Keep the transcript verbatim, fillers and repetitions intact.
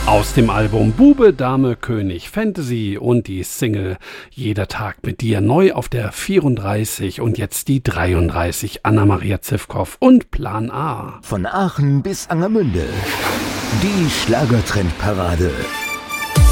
Aus dem Album Bube, Dame, König, Fantasy und die Single Jeder Tag mit dir neu auf der vierunddreißig und jetzt die dreiunddreißig. Anna-Maria Zivkow und Plan A. Von Aachen bis Angermünde. Die Schlagertrendparade.